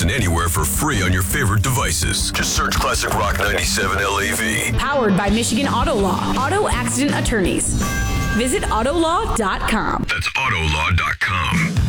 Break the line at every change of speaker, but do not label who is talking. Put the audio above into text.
listen anywhere for free on your favorite devices. Just search Classic Rock 97 LAV.
Powered by Michigan Auto Law. Auto accident attorneys. Visit Autolaw.com.
That's Autolaw.com.